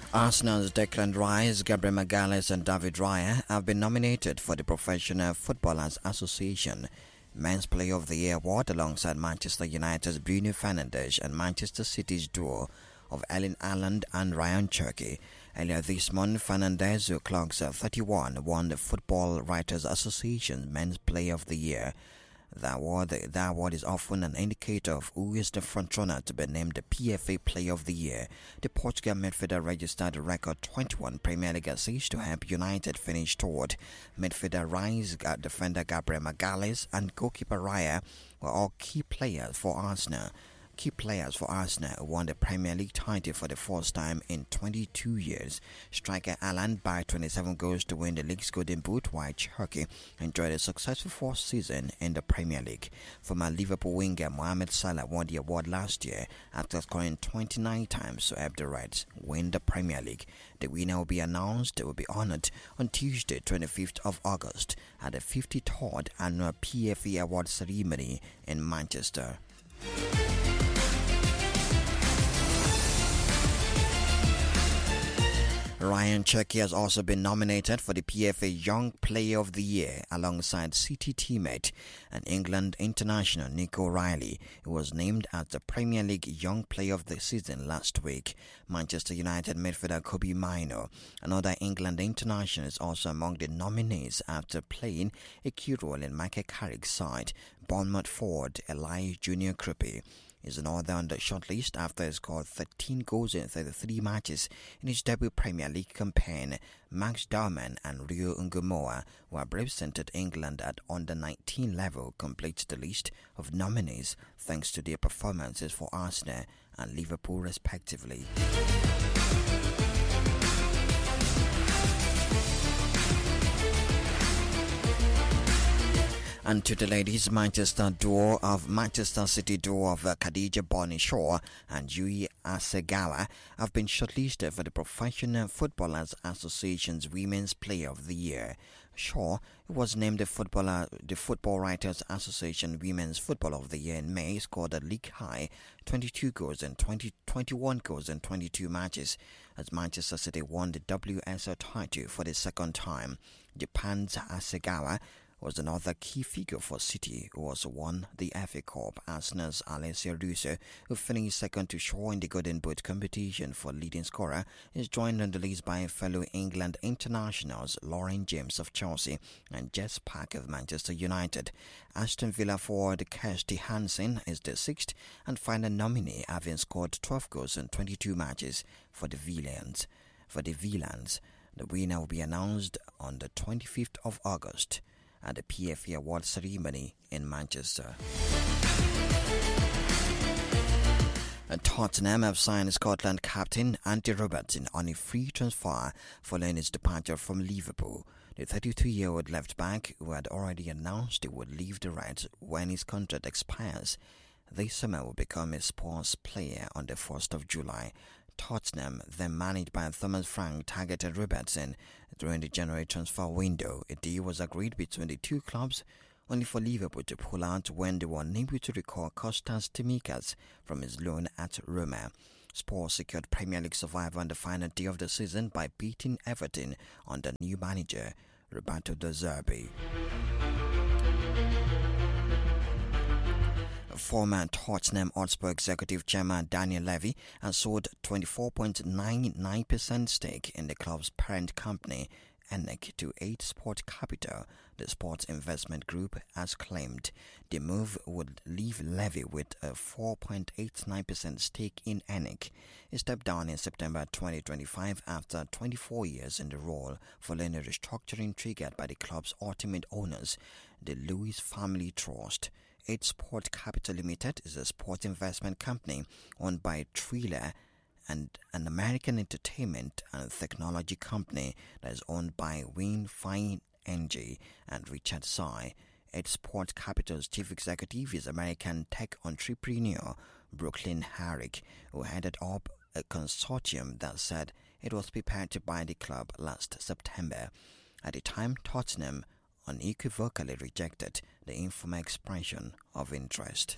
Arsenal's Declan Rice, Gabriel Magalhaes and David Raya have been nominated for the Professional Footballers Association Men's Player of the Year award alongside Manchester United's Bruno Fernandes and Manchester City's duo of Erling Haaland and Ryan Cherki. Earlier this month, Fernandes, who clocks 31, won the Football Writers Association Men's Player of the Year. The award is often an indicator of who is the frontrunner to be named the PFA Player of the Year. The Portugal midfielder registered a record 21 Premier League assists to help United finish third. Midfielder Rice, defender Gabriel Magalhaes and goalkeeper Raya were all key players for Arsenal. Who won the Premier League title for the first time in 22 years. Striker Haaland bagged 27 goals to win the league's Golden Boot, while Cherki enjoyed a successful fourth season in the Premier League. Former Liverpool winger Mohamed Salah won the award last year after scoring 29 times to help the Reds win the Premier League. The winner will be honoured on Tuesday, 25th of August at the 53rd annual PFA Award ceremony in Manchester. Ryan Cherki has also been nominated for the PFA Young Player of the Year alongside City teammate and England international Nico Riley, who was named as the Premier League Young Player of the Season last week. Manchester United midfielder Kobbie Mainoo, another England international, is also among the nominees after playing a key role in Michael Carrick's side. Bournemouth forward Eli Junior Krupi is another on the shortlist after he scored 13 goals in 33 matches in his debut Premier League campaign. Max Darman and Rio Ngumoa, who have represented England at under-19 level, complete the list of nominees thanks to their performances for Arsenal and Liverpool respectively. And to the ladies, Manchester City duo of Khadija Bonny Shaw and Yui Asegawa have been shortlisted for the Professional Footballers Association's Women's Player of the Year. Shaw, who was named the Football Writers Association Women's Footballer of the Year in May, scored a league-high 21 goals in 22 matches as Manchester City won the WSL title for the second time. Japan's Asegawa was another key figure for City, who also won the FA Cup. Arsenal's Alessia Russo, who finished second to Shaw in the Golden Boot competition for leading scorer, is joined on the list by fellow England internationals Lauren James of Chelsea and Jess Park of Manchester United. Aston Villa forward Kirsty Hansen is the sixth and final nominee, having scored 12 goals in 22 matches for the Villans. The winner will be announced on the 25th of August at the PFA Award ceremony in Manchester. And Tottenham have signed Scotland captain Andy Robertson on a free transfer following his departure from Liverpool. The 32-year-old left-back, who had already announced he would leave the Reds when his contract expires this summer, will become a Spurs player on the 1st of July. Tottenham, then managed by Thomas Frank, targeted Robertson during the January transfer window. A deal was agreed between the two clubs, only for Liverpool to pull out when they were unable to recall Kostas Tsimikas from his loan at Roma. Spurs secured Premier League survival on the final day of the season by beating Everton under new manager Roberto De Zerbi. Former Tottenham Hotspur executive chairman Daniel Levy has sold 24.99% stake in the club's parent company, ENIC, to 8 Sport Capital, the sports investment group has claimed. The move would leave Levy with a 4.89% stake in ENIC. He stepped down in September 2025 after 24 years in the role, following a restructuring triggered by the club's ultimate owners, the Lewis Family Trust. 8 Sport Capital Limited is a sport investment company owned by Thriller and an American entertainment and technology company that is owned by Wayne Fine NG and Richard Sy. 8 Sport Capital's chief executive is American tech entrepreneur Brooklyn Herrick, who headed up a consortium that said it was prepared to buy the club last September. At the time, Tottenham unequivocally rejected the informal expression of interest.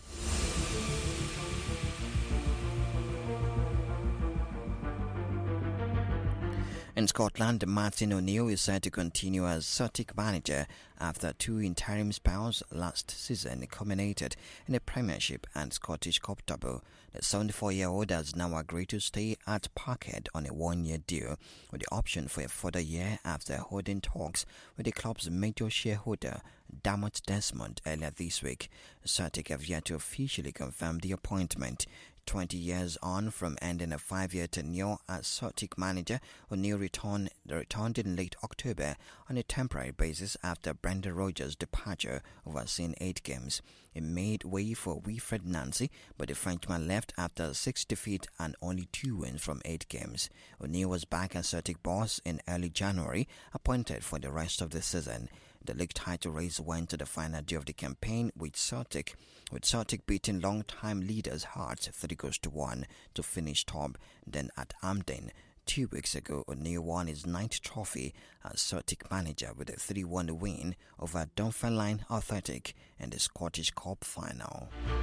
In Scotland, Martin O'Neill is set to continue as Celtic manager after 2 interim spells last season culminated in a Premiership and Scottish Cup double. The 74-year-old has now agreed to stay at Parkhead on a 1-year deal, with the option for a further year after holding talks with the club's major shareholder, Dermot Desmond, earlier this week. Celtic have yet to officially confirm the appointment. 20 years on from ending a 5-year tenure as Celtic manager, O'Neill returned in late October on a temporary basis after Brendan Rodgers' departure, overseeing 8 games. It made way for Wilfred Nancy, but the Frenchman left after 6 defeats and only 2 wins from 8 games. O'Neill was back as Celtic boss in early January, appointed for the rest of the season. The league title race went to the final day of the campaign with Celtic beating long-time leaders Hearts 3-1 to finish top. Then at Hampden, 2 weeks ago, O'Neill won his 9th trophy as Celtic manager with a 3-1 win over Dunfermline Athletic in the Scottish Cup final.